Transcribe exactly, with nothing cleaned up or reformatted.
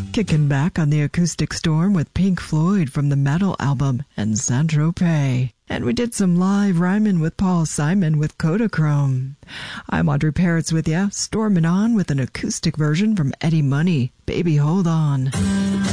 Kicking back on the acoustic storm with Pink Floyd from the Metal album and Saint-Tropez. And we did some live rhyming with Paul Simon with Kodachrome. I'm Audrey Peretz with ya, storming on with an acoustic version from Eddie Money, Baby Hold On.